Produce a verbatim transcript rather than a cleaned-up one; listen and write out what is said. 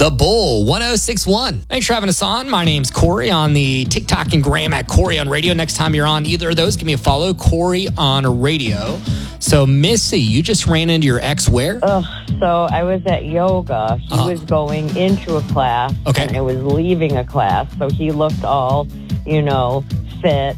The Bull one oh six point one. Thanks for having us on. My name's Corey on the TikTok and Graham at Corey on Radio. Next time you're on either of those, give me a follow, Corey on Radio. So, Missy, you just ran into your ex where? Ugh, so I was at yoga. He Uh-huh. was going into a class. Okay. And I was leaving a class. So he looked all, you know, fit.